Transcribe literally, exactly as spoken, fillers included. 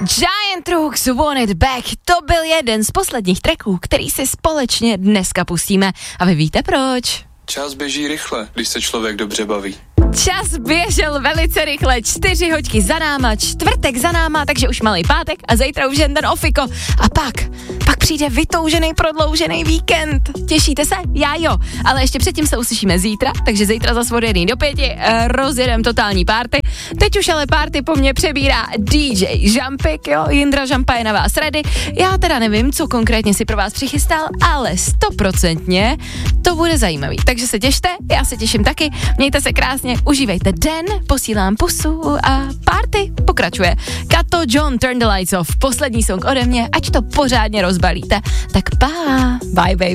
Giant Rooks, Want It Back, to byl jeden z posledních tracků, který si společně dneska pustíme. A vy víte proč? Čas běží rychle, když se člověk dobře baví. Čas běžel velice rychle, čtyři hoďky za náma, čtvrtek za náma, takže už malý pátek a zítra už jen ten ofiko. A pak, pak přijde vytoužený, prodloužený víkend. Těšíte se? Já jo, ale ještě předtím se uslyšíme zítra, takže zítra zase od jedný do pěti eh, rozjedem totální party. Teď už ale party po mně přebírá D J Žampik, jo, Jindra Žampa je na vás ready. Já teda nevím, co konkrétně si pro vás přichystal, ale stoprocentně to bude zajímavý. Takže se těšte, já se těším taky, mějte se krásně, užívejte den, posílám pusu a party pokračuje. Kato John, Turn the Lights Off, poslední song ode mě, ať to pořádně rozbalíte. Tak pa, bye baby.